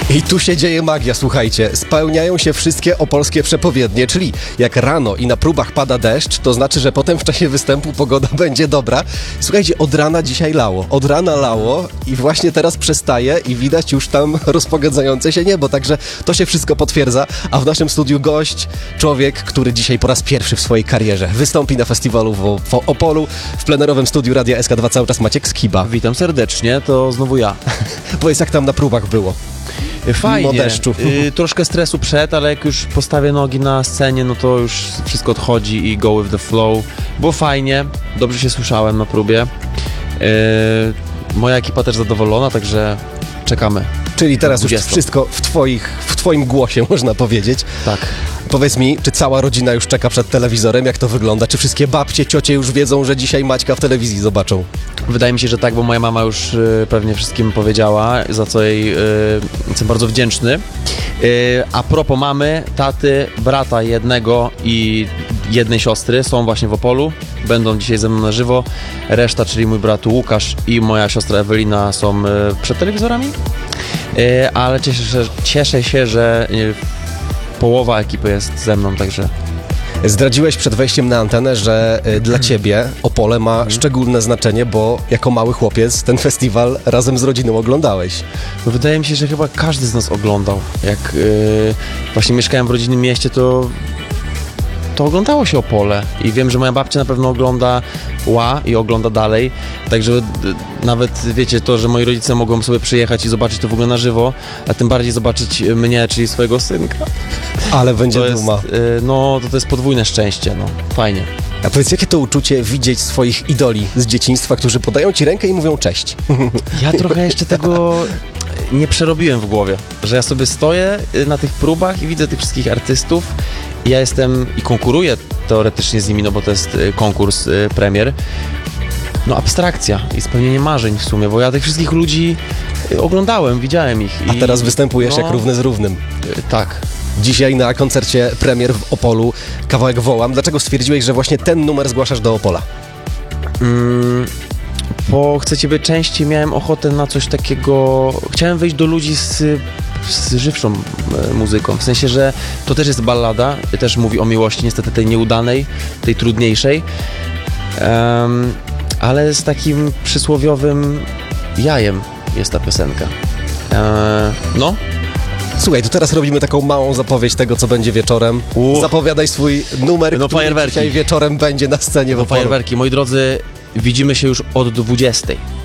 I tu się dzieje magia, słuchajcie. Spełniają się wszystkie opolskie przepowiednie, czyli jak rano i na próbach pada deszcz, to znaczy, że potem w czasie występu pogoda będzie dobra. Słuchajcie, od rana dzisiaj lało. Od rana lało i właśnie teraz przestaje i widać już tam rozpogadzające się niebo, także to się wszystko potwierdza. A w naszym studiu gość, człowiek, który dzisiaj po raz pierwszy w swojej karierze wystąpi na festiwalu w Opolu, w plenerowym studiu Radia SK2 cały czas Maciek Skiba. Witam serdecznie, to znowu ja. Powiedz, jak tam na próbach było? Fajnie, Mimo deszczu. Troszkę stresu przed, ale jak już postawię nogi na scenie, no to już wszystko odchodzi i go with the flow. Było fajnie, dobrze się słyszałem na próbie. Moja ekipa też zadowolona, także czekamy. Czyli teraz już wszystko w twoim głosie, można powiedzieć. Tak. Powiedz mi, czy cała rodzina już czeka przed telewizorem? Jak to wygląda? Czy wszystkie babcie, ciocie już wiedzą, że dzisiaj Maćka w telewizji zobaczą? Wydaje mi się, że tak, bo moja mama już pewnie wszystkim powiedziała, za co jej jestem bardzo wdzięczny. A propos mamy, taty, brata jednego i jednej siostry są właśnie w Opolu. Będą dzisiaj ze mną na żywo. Reszta, czyli mój brat Łukasz i moja siostra Ewelina są przed telewizorami. Ale cieszę się, że połowa ekipy jest ze mną, także... Zdradziłeś przed wejściem na antenę, że dla ciebie Opole ma szczególne znaczenie, bo jako mały chłopiec ten festiwal razem z rodziną oglądałeś. No wydaje mi się, że chyba każdy z nas oglądał. Jak właśnie mieszkałem w rodzinnym mieście, to oglądało się Opole i wiem, że moja babcia na pewno ogląda i ogląda dalej, także nawet wiecie to, że moi rodzice mogą sobie przyjechać i zobaczyć to w ogóle na żywo, a tym bardziej zobaczyć mnie, czyli swojego synka. Ale będzie to duma. To jest podwójne szczęście, fajnie. A powiedz, jakie to uczucie widzieć swoich idoli z dzieciństwa, którzy podają ci rękę i mówią cześć? Ja trochę jeszcze tego nie przerobiłem w głowie, że ja sobie stoję na tych próbach i widzę tych wszystkich artystów. Ja jestem i konkuruję teoretycznie z nimi, no bo to jest konkurs, premier. No abstrakcja i spełnienie marzeń w sumie, bo ja tych wszystkich ludzi oglądałem, widziałem ich. A teraz występujesz jak równy z równym. Tak. Dzisiaj na koncercie premier w Opolu kawałek Wołam. Dlaczego stwierdziłeś, że właśnie ten numer zgłaszasz do Opola? Bo chcę ciebie częściej, miałem ochotę na coś takiego, chciałem wejść do ludzi z żywszą muzyką, w sensie, że to też jest ballada, też mówi o miłości, niestety tej nieudanej, tej trudniejszej, ale z takim przysłowiowym jajem jest ta piosenka. Słuchaj, to teraz robimy taką małą zapowiedź tego, co będzie wieczorem. Zapowiadaj swój numer, który fajerwerki. Dzisiaj wieczorem będzie na scenie w Opolu. Fajerwerki, moi drodzy, widzimy się już od 20:00.